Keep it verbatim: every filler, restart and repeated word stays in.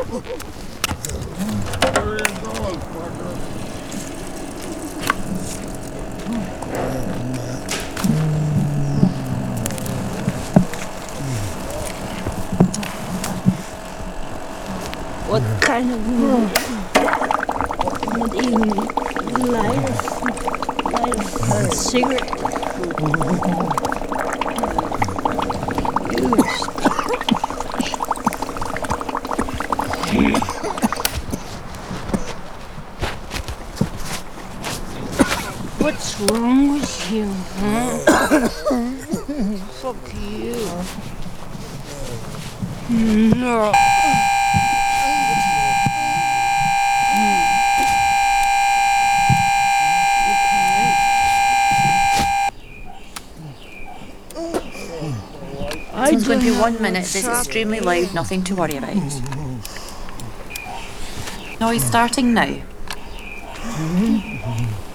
What kind of movie? Not even light a, light a cigarette. What's wrong with you, huh? Fuck you. No. It's going to be one minute. It's extremely loud, nothing to worry about. Noise starting now.